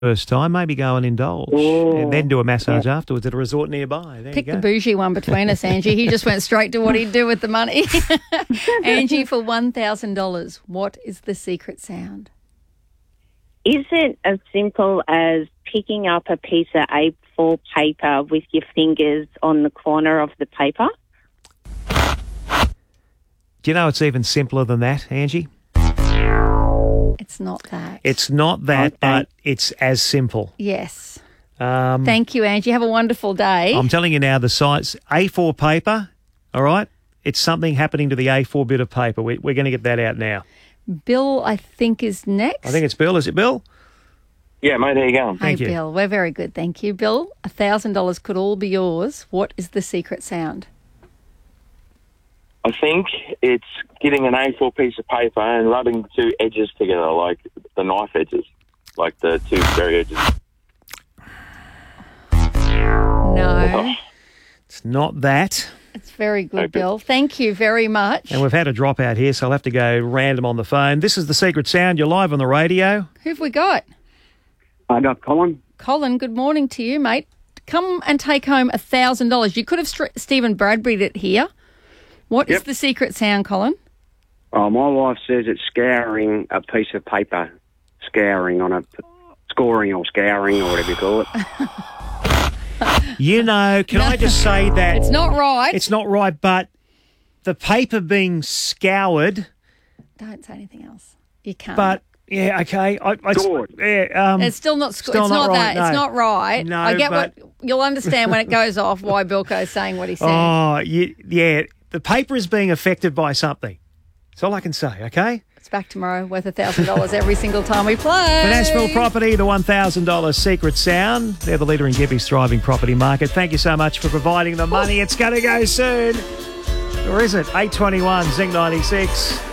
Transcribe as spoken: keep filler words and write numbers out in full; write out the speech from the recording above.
first time, maybe go and indulge Ooh. and then do a massage yeah. afterwards at a resort nearby. There Pick you the go. bougie one between us, Angie. He just went straight to what he'd do with the money. Angie, for one thousand dollars, what is the secret sound? Is it as simple as picking up a piece of A four paper with your fingers on the corner of the paper? Do you know it's even simpler than that, Angie? It's not that. It's not that, okay. but it's as simple. Yes. Um, Thank you, Angie. Have a wonderful day. I'm telling you now, the size A four paper, all right, it's something happening to the A four bit of paper. We, we're going to get that out now. Bill, I think, is next. I think it's Bill. Is it Bill? Yeah, mate, there you go. Thank hey, you. Bill. We're very good. Thank you. Bill, one thousand dollars could all be yours. What is the secret sound? I think it's getting an A four piece of paper and rubbing the two edges together, like the knife edges, like the two very edges. No. It's not that. It's very good, okay. Bill. Thank you very much. And we've had a dropout here, so I'll have to go random on the phone. This is the secret sound. You're live on the radio. Who've we got? I got Colin. Colin, good morning to you, mate. Come and take home one thousand dollars. You could have St- Stephen Bradbury'd it here. What yep. is the secret sound, Colin? Oh, my wife says it's scouring a piece of paper. Scouring on a... Scoring or scouring or whatever you call it. You know, can no, I just say that... It's not right. It's not right, but the paper being scoured... Don't say anything else. You can't. But, yeah, okay. I, I, yeah, um, it's still not... Sc- still it's not, not right, that. no. It's not right. No, I get but, what... You'll understand when it goes off why Bilko's saying what he's saying. Oh, you, yeah. The paper is being affected by something. That's all I can say, okay? It's back tomorrow, worth one thousand dollars every single time we play. For Nashville Property, the one thousand dollars secret sound. They're the leader in Gibby's thriving property market. Thank you so much for providing the money. It's going to go soon. Or is it? eight twenty-one, Zing ninety-six.